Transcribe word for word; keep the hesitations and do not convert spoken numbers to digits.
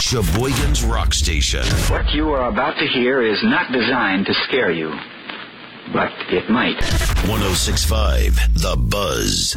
Sheboygan's Rock Station. What you are about to hear is not designed to scare you, but it might. one oh six point five The Buzz.